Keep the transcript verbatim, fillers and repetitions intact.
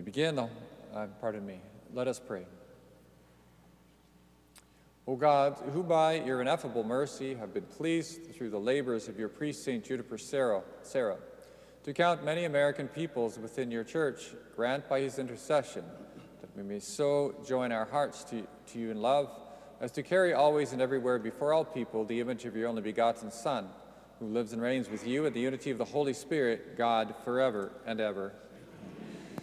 We begin, uh, pardon me, let us pray. O God, who by your ineffable mercy have been pleased through the labors of your priest Saint Juniper Serra, Serra to count many American peoples within your church, grant by his intercession that we may so join our hearts to, to you in love as to carry always and everywhere before all people the image of your only begotten Son, who lives and reigns with you in the unity of the Holy Spirit, God, forever and ever.